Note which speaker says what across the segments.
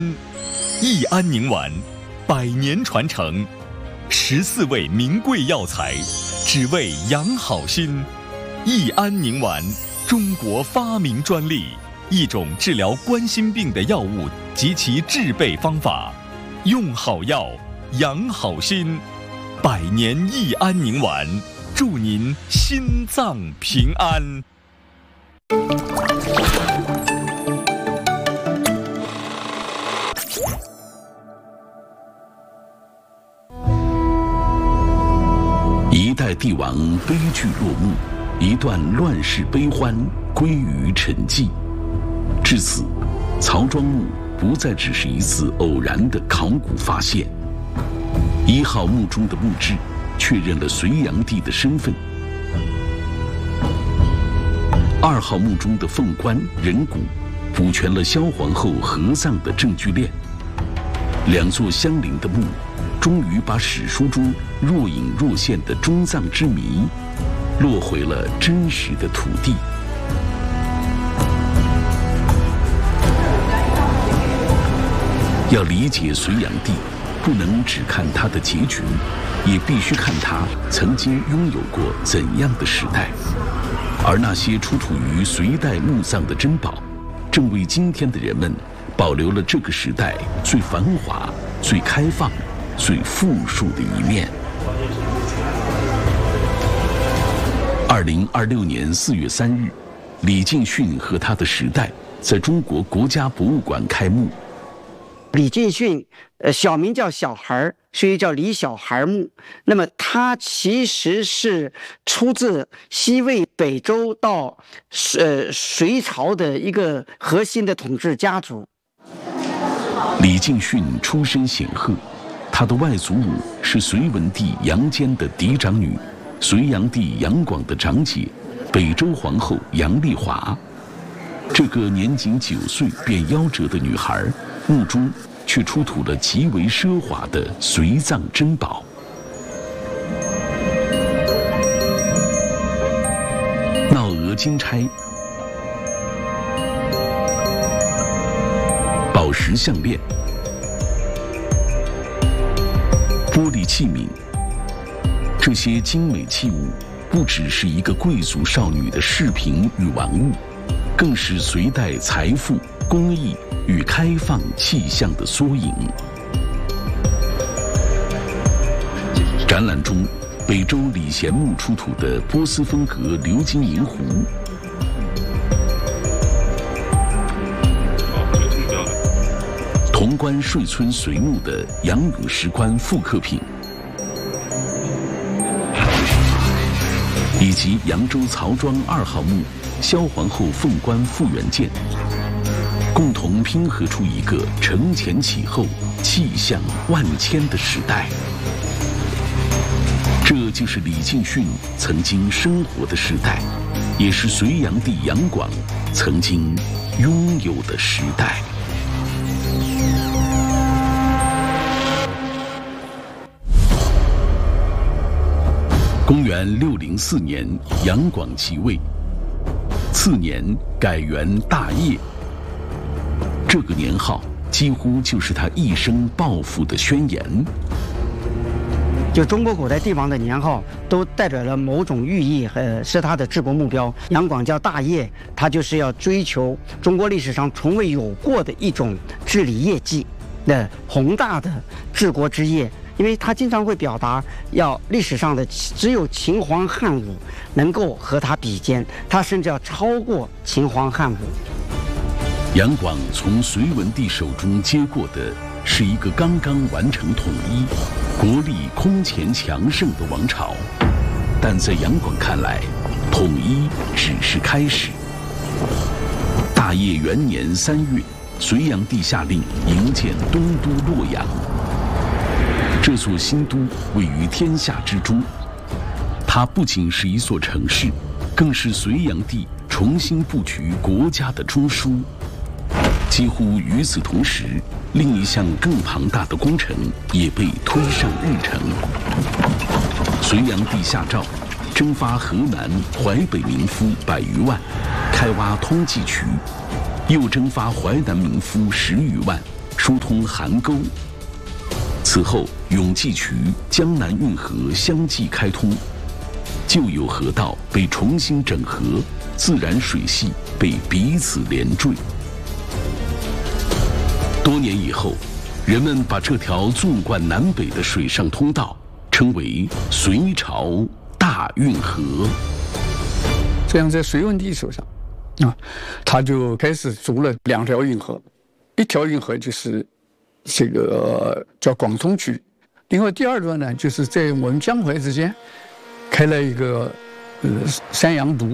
Speaker 1: 益安宁丸，100年传承，14味名贵药材，只为养好心。益安宁丸，中国发明专利，一种治疗冠心病的药物及其制备方法。用好药，养好心。100年益安宁丸，祝您心脏平安。
Speaker 2: 一代帝王悲剧落幕，一段乱世悲欢归于沉寂。至此，曹庄墓不再只是一次偶然的考古发现。1号墓中的墓志确认了隋炀帝的身份，2号墓中的凤冠人骨补全了萧皇后合葬的证据链。2座相邻的墓，终于把史书中若隐若现的中藏之谜落回了真实的土地。要理解隋炀帝，不能只看他的结局，也必须看他曾经拥有过怎样的时代。而那些出土于隋代墓葬的珍宝，正为今天的人们保留了这个时代最繁华、最开放、最富庶的一面。2026年4月3日，李敬训和他的时代在中国国家博物馆开幕。
Speaker 3: 李敬训，小名叫小孩，所以叫李小孩墓。那么他其实是出自西魏北周到隋朝的一个核心的统治家族。
Speaker 2: 李敬训出身显赫，他的外祖母是隋文帝杨坚的嫡长女，隋炀帝杨广的长姐，北周皇后杨丽华。这个年仅9岁便夭折的女孩，墓中却出土了极为奢华的隋藏珍宝。闹额金钗、宝石项链、玻璃器皿，这些精美器物不只是一个贵族少女的饰品与玩物，更是隋代财富、工艺与开放气象的缩影。展览中，北周礼贤墓出土的波斯风格鎏金银壶，潼关税村隋墓的杨勇石棺复刻品，以及扬州曹庄2号墓萧皇后凤冠复原件，共同拼合出一个承前启后、气象万千的时代。这就是李敬训曾经生活的时代，也是隋炀帝杨广曾经拥有的时代。公元604年，杨广即位，次年改元大业。这个年号几乎就是他一生抱负的宣言。
Speaker 3: 就中国古代帝王的年号都代表了某种寓意，是他的治国目标。杨广叫大业，他就是要追求中国历史上从未有过的一种治理业绩的宏大的治国之业。因为他经常会表达，要历史上的只有秦皇汉武能够和他比肩，他甚至要超过秦皇汉武。
Speaker 2: 杨广从隋文帝手中接过的是一个刚刚完成统一、国力空前强盛的王朝，但在杨广看来，统一只是开始。大业元年3月，隋炀帝下令营建东都洛阳。这座新都位于天下之中，它不仅是一座城市，更是隋炀帝重新布局国家的中枢。几乎与此同时，另一项更庞大的工程也被推上日程。隋炀帝下诏，征发河南、淮北民夫100余万，开挖通济渠；又征发淮南民夫10余万， 疏通邗沟。此后，永济渠、江南运河相继开通，旧有河道被重新整合，自然水系被彼此连缀。多年以后，人们把这条纵贯南北的水上通道称为隋朝大运河。
Speaker 4: 这样在隋文帝手上，他就开始筑了2条运河，一条运河就是这个叫广通渠，另外第2段呢，就是在我们江淮之间开了一个山阳渎。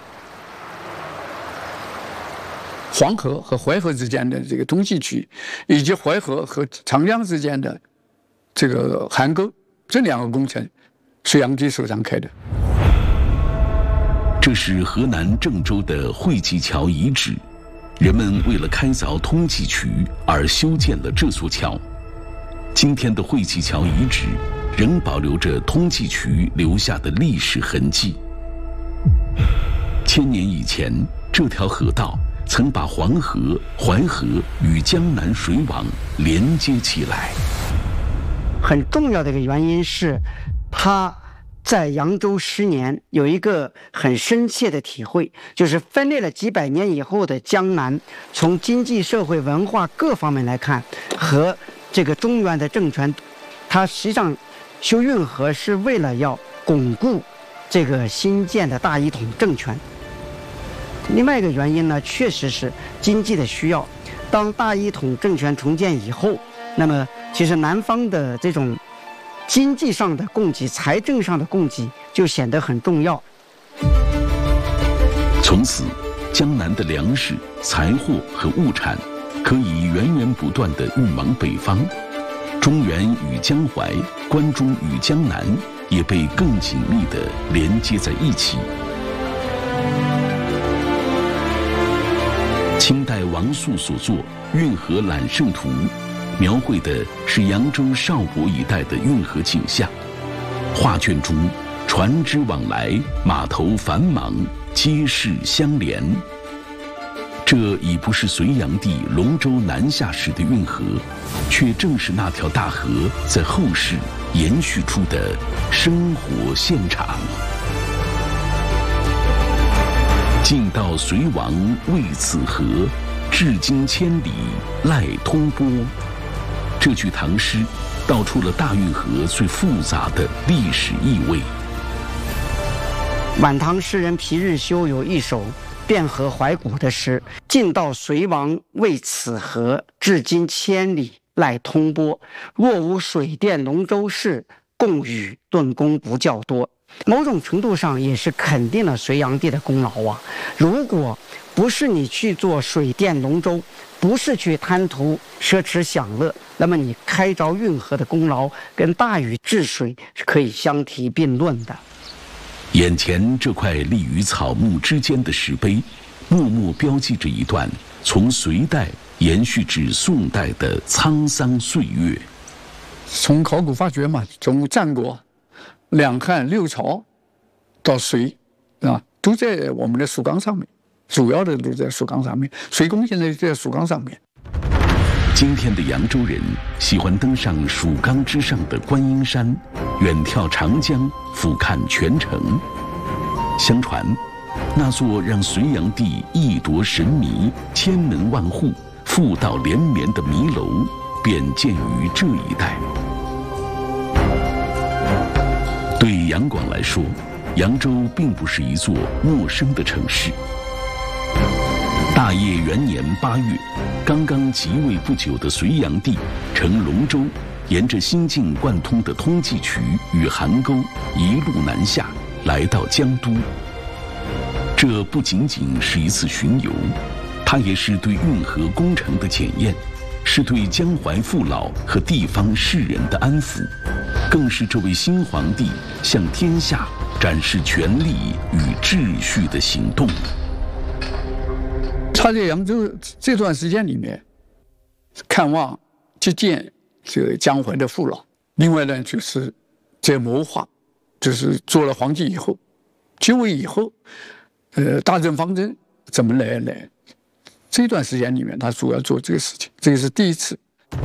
Speaker 4: 黄河和淮河之间的这个通济渠，以及淮河和长江之间的这个邗沟，这2个工程，隋炀帝手上开的。
Speaker 2: 这是河南郑州的惠济桥遗址，人们为了开凿通济渠而修建了这座桥。今天的惠济桥遗址仍保留着通济渠留下的历史痕迹。1000年以前，这条河道曾把黄河、淮河与江南水网连接起来。
Speaker 3: 很重要的一个原因是，他在扬州10年有一个很深切的体会，就是分裂了几百年以后的江南，从经济社会文化各方面来看，和这个中原的政权，它实际上修运河是为了要巩固这个新建的大一统政权。另外一个原因呢，确实是经济的需要。当大一统政权重建以后，那么其实南方的这种经济上的供给、财政上的供给就显得很重要。
Speaker 2: 从此，江南的粮食、财货和物产可以源源不断地运往北方，中原与江淮、关中与江南也被更紧密地连接在一起。清代王肃所作《运河揽胜图》，描绘的是扬州邵博一带的运河景象。画卷中，船只往来，码头繁忙，街市相连。这已不是隋炀帝龙舟南下时的运河，却正是那条大河在后世延续出的生活现场。晋道隋王为此河，至今千里赖通波。这句唐诗道出了大运河最复杂的历史意味。
Speaker 3: 晚唐诗人皮日休有一首汴河怀古的诗：晋道隋王为此河，至今千里赖通波。若无水电龙舟事，共与顿工不较多。某种程度上也是肯定了隋炀帝的功劳啊！如果不是你去做水电龙舟，不是去贪图奢侈享乐，那么你开凿运河的功劳跟大禹治水是可以相提并论的。
Speaker 2: 眼前这块立于草木之间的石碑，默默标记着一段从隋代延续至宋代的沧桑岁月。
Speaker 4: 从考古发掘嘛，从战国、两汉、六朝到隋，都在我们的蜀岗上面，主要的都在蜀岗上面。隋宫现在就在蜀岗上面。
Speaker 2: 今天的扬州人喜欢登上蜀岗之上的观音山，远眺长江，俯瞰全城。相传，那座让隋炀帝一夺神迷、千门万户、妇道连绵的迷楼，便建于这一带。对杨广来说，扬州并不是一座陌生的城市。大业元年8月，刚刚即位不久的隋炀帝乘龙舟，沿着新晋贯通的通济渠与邗沟一路南下，来到江都。这不仅仅是一次巡游，它也是对运河工程的检验，是对江淮父老和地方士人的安抚，更是这位新皇帝向天下展示权力与秩序的行动。
Speaker 4: 他在扬州这段时间里面，看望、接见这个江淮的父老。另外呢，就是在谋划，就是做了皇帝以后，继位以后，大政方针怎么来。这段时间里面，他主要做这个事情，这个是第一次。